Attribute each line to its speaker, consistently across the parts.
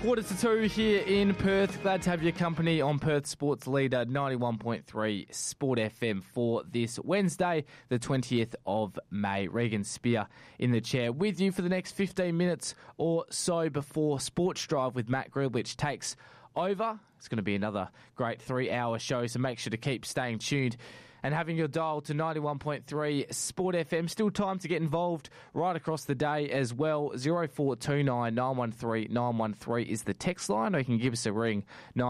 Speaker 1: 1:45 here in Perth. Glad to have your company on Perth Sports Leader 91.3 Sport FM for this Wednesday, the 20th of May. Regan Spear in the chair with you for the next 15 minutes or so before Sports Drive with Matt Grillwich takes over. It's going to be another great 3-hour show, so make sure to keep staying tuned and having your dial to 91.3 Sport FM. Still time to get involved right across the day as well. 0429 913 913 is the text line, or you can give us a ring.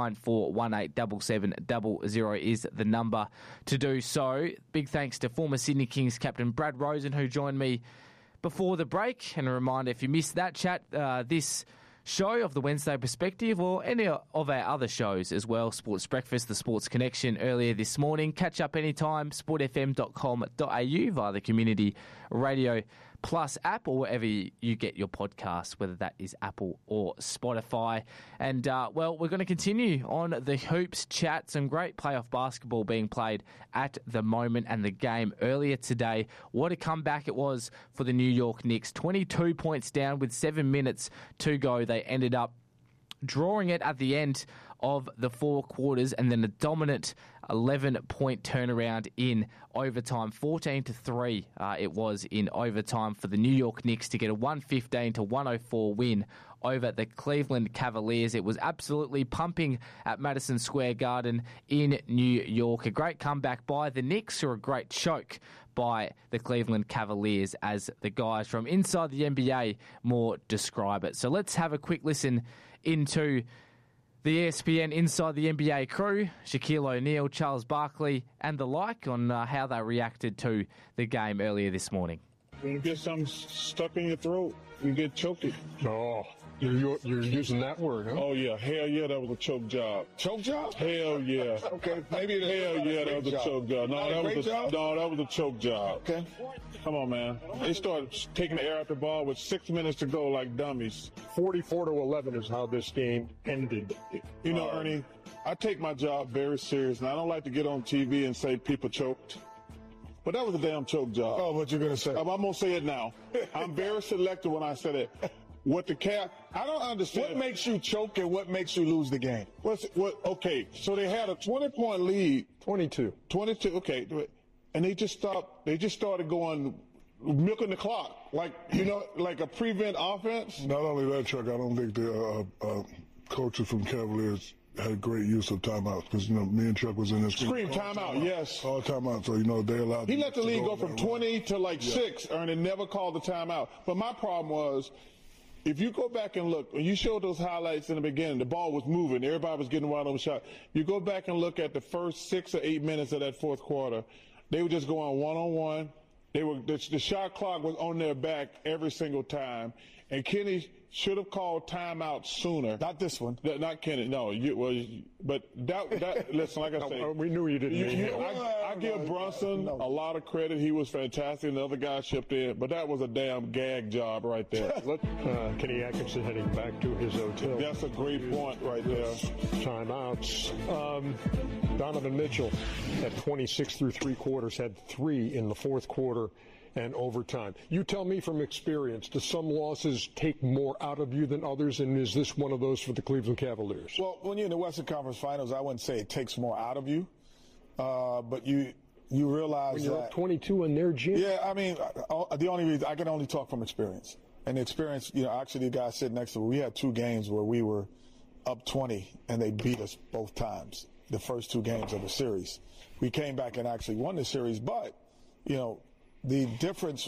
Speaker 1: 94187700 is the number to do so. Big thanks to former Sydney Kings captain Brad Rosen, who joined me before the break. And a reminder, if you missed that chat, this show of the Wednesday Perspective or any of our other shows as well, Sports Breakfast, the Sports Connection earlier this morning. Catch up anytime, sportfm.com.au via the Community Radio Plus app or wherever you get your podcasts, whether that is Apple or Spotify. And, well, we're going to continue on the Hoops chat. Some great playoff basketball being played at the moment, and the game earlier today. What a comeback it was for the New York Knicks. 22 points down with 7 minutes to go. They ended up drawing it at the end of the four quarters, and then a dominant 11-point turnaround in overtime. 14-3 it was in overtime for the New York Knicks to get a 115-104 win over the Cleveland Cavaliers. It was absolutely pumping at Madison Square Garden in New York. A great comeback by the Knicks, or a great choke by the Cleveland Cavaliers, as the guys from inside the NBA more describe it. So let's have a quick listen into the ESPN Inside the NBA crew, Shaquille O'Neal, Charles Barkley, and the like, on how they reacted to the game earlier this morning.
Speaker 2: When you get something stuck in your throat, you get choked.
Speaker 3: Oh, you're using that word, huh?
Speaker 2: Oh, yeah. Hell yeah, that was a choke job.
Speaker 3: Choke job?
Speaker 2: Hell yeah.
Speaker 3: Okay, maybe
Speaker 2: hell yeah, that was a choke job. No, that was a choke job.
Speaker 3: Okay.
Speaker 2: Come on, man. They started taking the air out the ball with 6 minutes to go like dummies.
Speaker 3: 44-11 is how this game ended.
Speaker 2: You know, Ernie, I take my job very serious, and I don't like to get on TV and say people choked. But that was a damn choke job.
Speaker 3: Oh, what you're going to say?
Speaker 2: I'm going to say it now. I'm very selective when I said it. What the I don't understand.
Speaker 3: What makes you choke and what makes you lose the game?
Speaker 2: Okay, so they had a 20-point lead.
Speaker 3: 22,
Speaker 2: okay. And they just stopped. They just started going, milking the clock. Like a prevent offense.
Speaker 4: Not only that, Chuck, I don't think the coaches from Cavaliers had great use of timeouts, because, me and Chuck was in this.
Speaker 2: Scream timeout, yes.
Speaker 4: All timeout, so, they allowed.
Speaker 2: He let the league go from 20 to 6, and never called the timeout. But my problem was, if you go back and look, when you showed those highlights in the beginning, the ball was moving, everybody was getting wide open shot. You go back and look at the first 6 or 8 minutes of that fourth quarter, they were just going one-on-one. The shot clock was on their back every single time, and Kenny should have called timeout sooner.
Speaker 3: Not this one.
Speaker 2: Not Kenny. No, but that. Listen, like I say,
Speaker 3: we knew you didn't.
Speaker 2: I give Brunson a lot of credit. He was fantastic, and the other guy chipped in, but that was a damn gag job right there.
Speaker 3: Kenny Atkinson heading back to his hotel.
Speaker 2: That's a great point right there.
Speaker 3: Timeouts. Donovan Mitchell at 26 through three quarters had 3 in the fourth quarter and overtime. You tell me from experience, do some losses take more out of you than others, and is this one of those for the Cleveland Cavaliers?
Speaker 5: Well, when you're in the Western Conference Finals, I wouldn't say it takes more out of you, but you realize
Speaker 3: when you're
Speaker 5: that
Speaker 3: up 22 in their gym.
Speaker 5: Yeah, I mean, the only reason I can only talk from experience, and the experience, actually, the guy sitting next to me, we had 2 games where we were up 20 and they beat us both times. The first 2 games of the series, we came back and actually won the series, but the difference,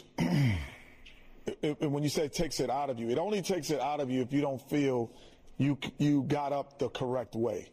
Speaker 5: when you say it takes it out of you, it only takes it out of you if you don't feel you got up the correct way.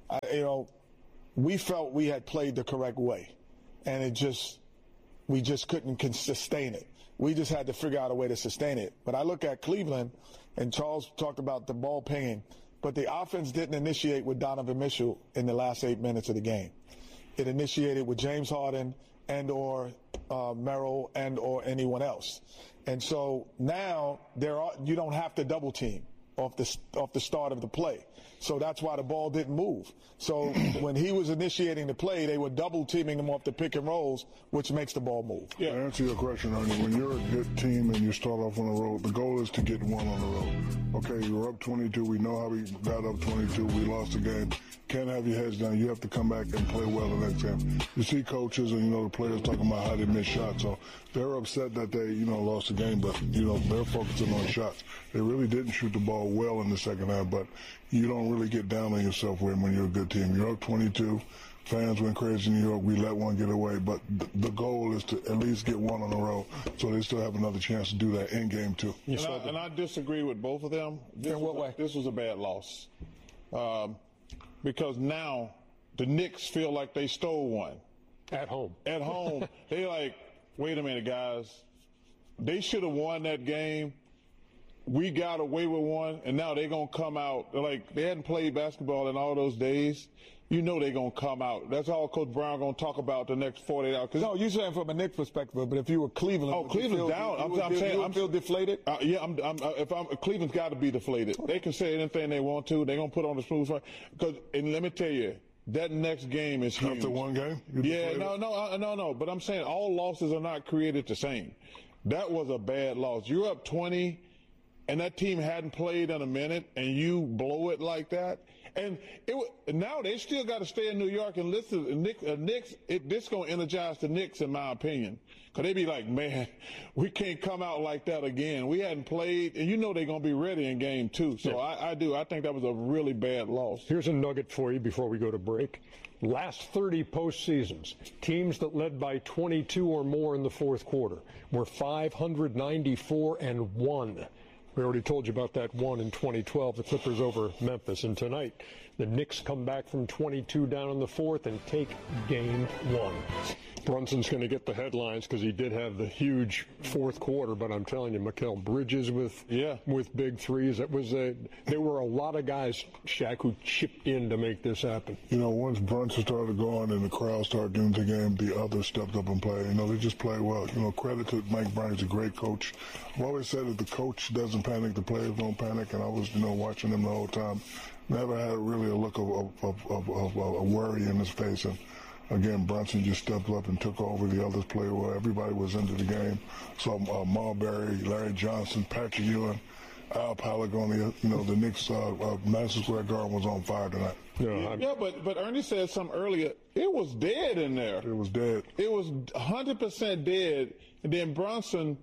Speaker 5: We felt we had played the correct way, and we just couldn't sustain it. We just had to figure out a way to sustain it. But I look at Cleveland, and Charles talked about the ball pinging, but the offense didn't initiate with Donovan Mitchell in the last 8 minutes of the game. It initiated with James Harden and/or Merrill and/or anyone else. And so now you don't have to double team off the start of the play. So that's why the ball didn't move. So when he was initiating the play, they were double teaming him off the pick and rolls, which makes the ball move.
Speaker 4: Yeah. To answer your question, Ernie, when you're a good team and you start off on the road, the goal is to get one on the road. okay, we're up 22. We know how we got up 22. We lost the game. Can't have your heads down. You have to come back and play well the next game. You see coaches and, the players talking about how they miss shots. So they're upset that they, lost the game, but, they're focusing on shots. They really didn't shoot the ball well in the second half, but you don't really get down on yourself when you're a good team. You're up 22. Fans went crazy in New York. We let one get away, but the goal is to at least get one on a row, so they still have another chance to do that in game two.
Speaker 2: And I disagree with both of them.
Speaker 5: In what way?
Speaker 2: This was a bad loss, because now the Knicks feel like they stole one
Speaker 3: At home.
Speaker 2: At home, they like, wait a minute, guys. They should have won that game. We got away with one, and now they're gonna come out like they hadn't played basketball in all those days. They're going to come out. That's all Coach Brown going to talk about the next 48 hours.
Speaker 5: No, you're saying from a Knicks perspective, but if you were Cleveland,
Speaker 2: Cleveland's down. I'm saying
Speaker 5: I'm feel deflated.
Speaker 2: Cleveland's got to be deflated. They can say anything they want to. They're going to put on the smooth front. And let me tell you, that next game is huge.
Speaker 4: After one game?
Speaker 2: No. But I'm saying all losses are not created the same. That was a bad loss. You're up 20, and that team hadn't played in a minute, and you blow it like that. And now they still got to stay in New York and listen. Knicks, this going to energize the Knicks, in my opinion. Because they be like, man, we can't come out like that again. We hadn't played, and they're going to be ready in game two. So yeah. I think that was a really bad loss.
Speaker 3: Here's a nugget for you before we go to break. Last 30 postseasons, teams that led by 22 or more in the fourth quarter were 594-1. We already told you about that one in 2012, the Clippers over Memphis. And tonight, the Knicks come back from 22 down in the fourth and take game one. Brunson's going to get the headlines because he did have the huge fourth quarter, but I'm telling you, Mikal Bridges with big threes. There were a lot of guys, Shaq, who chipped in to make this happen.
Speaker 4: Once Brunson started going and the crowd started getting into the game, the others stepped up and played. They just played well. Credit to Mike Brown. He's a great coach. I've always said if the coach doesn't panic, the players don't panic, and I was, watching him the whole time. Never had really a look of worry in his face. And again, Brunson just stepped up and took over. The others played well. Everybody was into the game. So Marbury, Larry Johnson, Patrick Ewing, Al Palagon, the Knicks, Madison Square Garden was on fire tonight.
Speaker 2: But Ernie said something earlier. It was dead in there.
Speaker 4: It was dead.
Speaker 2: It was 100% dead. And then Brunson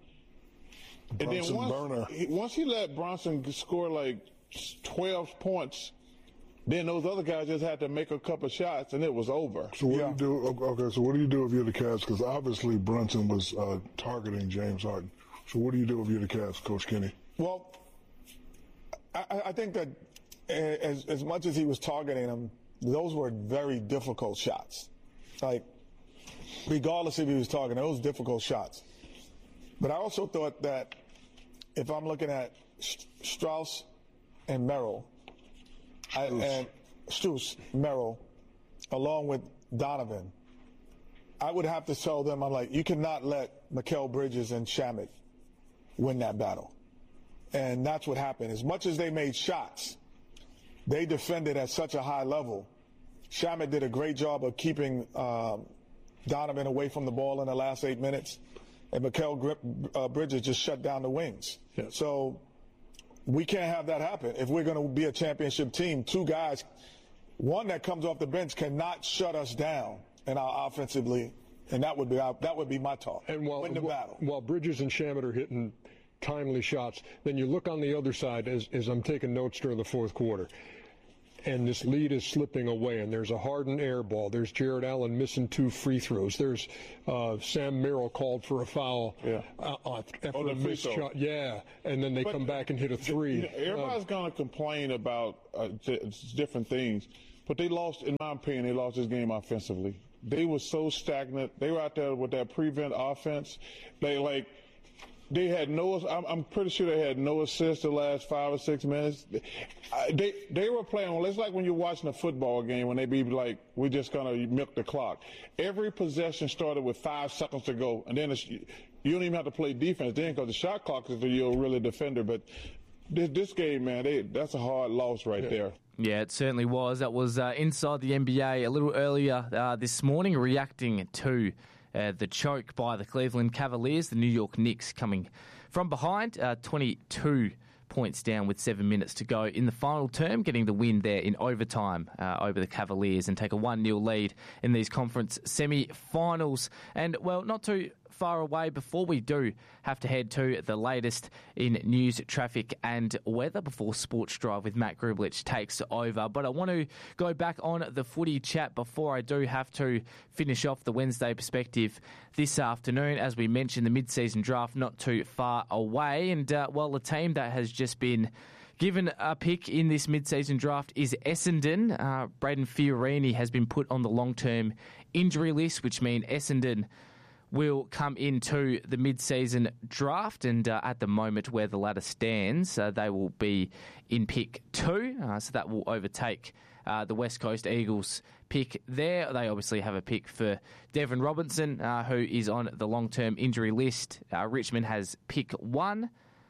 Speaker 2: once he let Brunson score like 12 points, then those other guys just had to make a couple shots, and it was over.
Speaker 4: So what do you do? Okay, so what do you do if you're the Cavs? Because obviously Brunson was targeting James Harden. So what do you do if you're the Cavs, Coach Kenny?
Speaker 5: Well, I think that as much as he was targeting him, those were very difficult shots. Like, regardless if he was targeting, those difficult shots. But I also thought that if I'm looking at Strus and Merrill, Merrill, along with Donovan, I would have to tell them, I'm like, you cannot let Mikal Bridges and Shamet win that battle. And that's what happened. As much as they made shots, they defended at such a high level. Shamet did a great job of keeping Donovan away from the ball in the last 8 minutes. And Mikal Bridges just shut down the wings. Yeah. So we can't have that happen. If we're going to be a championship team, two guys, one that comes off the bench cannot shut us down in our offensively, and that would be my talk.
Speaker 3: And
Speaker 5: win the battle.
Speaker 3: While Bridges and Shamet are hitting timely shots, then you look on the other side as I'm taking notes during the fourth quarter. And this lead is slipping away, and there's a Harden air ball. There's Jared Allen missing 2 free throws. There's Sam Merrill called for a foul after a missed shot. Yeah, and then they come back and hit a 3.
Speaker 2: Everybody's going to complain about different things, but they lost, in my opinion, they lost this game offensively. They were so stagnant. They were out there with that prevent offense. They had I'm pretty sure they had no assists the last 5 or 6 minutes. They were playing, well, it's like when you're watching a football game when they be like, we're just going to milk the clock. Every possession started with 5 seconds to go, and then you don't even have to play defense then because the shot clock is you're really a defender. But this game, man, that's a hard loss right there.
Speaker 1: Yeah, it certainly was. That was Inside the NBA a little earlier this morning, reacting to the choke by the Cleveland Cavaliers, the New York Knicks coming from behind, 22 points down with 7 minutes to go in the final term, getting the win there in overtime over the Cavaliers and take a 1-0 lead in these conference semi-finals. And, well, not too far away before we do have to head to the latest in news, traffic and weather before Sports Drive with Matt Grublich takes over. But I want to go back on the footy chat before I do have to finish off the Wednesday perspective this afternoon. As we mentioned, the mid-season draft not too far away. And, well, the team that has just been given a pick in this mid-season draft is Essendon. Braden Fiorini has been put on the long-term injury list, which means Essendon will come into the mid-season draft, and at the moment where the ladder stands, they will be in pick 2, so that will overtake the West Coast Eagles pick there. They obviously have a pick for Devon Robinson, who is on the long-term injury list. Richmond has pick 1.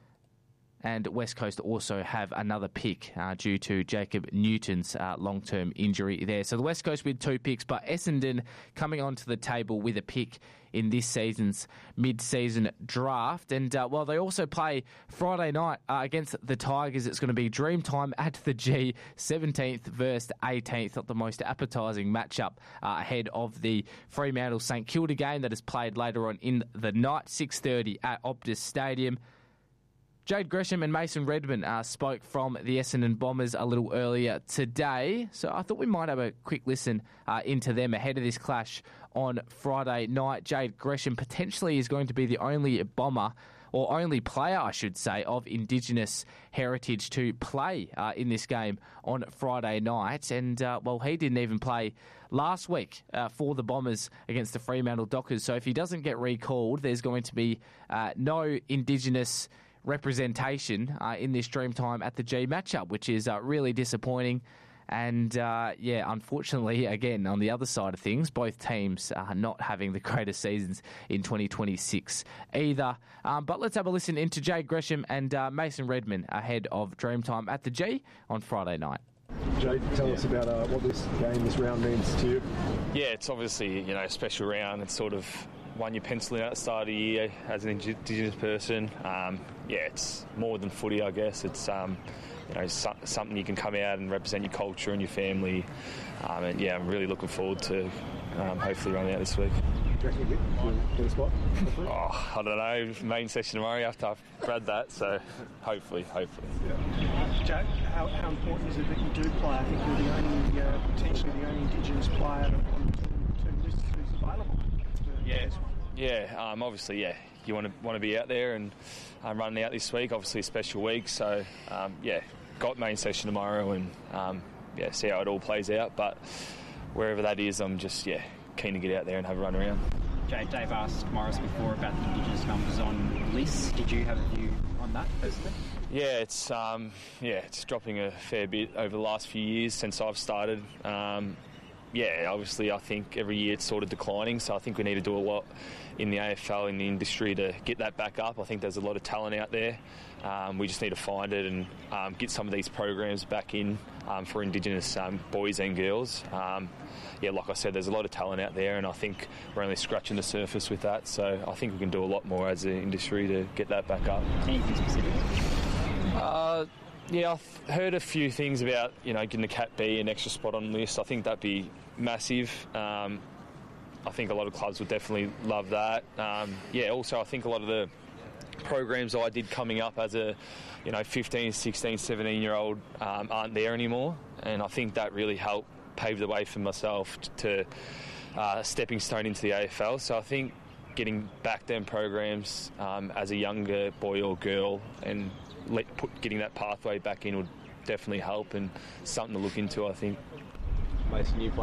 Speaker 1: And West Coast also have another pick due to Jacob Newton's long-term injury there. So the West Coast with 2 picks, but Essendon coming onto the table with a pick in this season's mid-season draft. And, well, they also play Friday night against the Tigers. It's going to be Dreamtime at the G, 17th versus 18th. Not the most appetising matchup ahead of the Fremantle St Kilda game that is played later on in the night, 6:30 at Optus Stadium. Jade Gresham and Mason Redman spoke from the Essendon Bombers a little earlier today, so I thought we might have a quick listen into them ahead of this clash on Friday night. Jade Gresham potentially is going to be the only Bomber, or only player, I should say, of Indigenous heritage to play in this game on Friday night. And, well, he didn't even play last week for the Bombers against the Fremantle Dockers. So if he doesn't get recalled, there's going to be no Indigenous representation in this Dreamtime at the G matchup, which is really disappointing. And, unfortunately, again, on the other side of things, both teams are not having the greatest seasons in 2026 either. But let's have a listen into Jade Gresham and Mason Redman ahead of Dreamtime at the G on Friday night.
Speaker 3: Jade, tell us about what this game, this round means to you.
Speaker 6: Yeah, it's obviously, a special round. It's sort of one you pencil in at the start of the year as an Indigenous person. It's more than footy, I guess. It's something you can come out and represent your culture and your family. I'm really looking forward to hopefully running out this week.
Speaker 3: Do you reckon you get a spot?
Speaker 6: I don't know. Main session tomorrow after I've grabbed that, so hopefully.
Speaker 7: Yeah. Joe, how important is it that you do play? I think you're the only, potentially the only Indigenous player on two lists who's available.
Speaker 6: Obviously, you want to be out there and running out this week. Obviously, a special week, so got main session tomorrow and see how it all plays out. But wherever that is, I'm just keen to get out there and have a run around.
Speaker 8: Dave asked Morris before about the Indigenous numbers on lists. Did you have a view on that personally?
Speaker 6: Yeah, it's dropping a fair bit over the last few years since I've started. Obviously I think every year it's sort of declining, so I think we need to do a lot in the AFL, in the industry, to get that back up. I think there's a lot of talent out there. We just need to find it and get some of these programs back in for Indigenous boys and girls. Like I said, there's a lot of talent out there, and I think we're only scratching the surface with that, so I think we can do a lot more as an industry to get that back up.
Speaker 8: Anything specific?
Speaker 6: I've heard a few things about, getting the Cat B an extra spot on the list. I think that'd be massive. I think a lot of clubs would definitely love that. Also I think a lot of the programs I did coming up as a 15, 16, 17-year-old aren't there anymore, and I think that really helped pave the way for myself to stepping stone into the AFL. So I think getting back them programs as a younger boy or girl and getting that pathway back in would definitely help, and something to look into, I think.
Speaker 9: Mason, you play